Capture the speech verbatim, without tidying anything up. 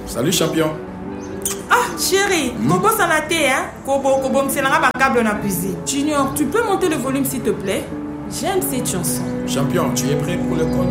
Salut champion. Ah chérie, mm. Kobo s'en a été, hein? Kobo, Kobo, c'est un câble dans la cuisine. Junior, tu peux monter le volume s'il te plaît? J'aime cette chanson. Champion, tu es prêt pour le con?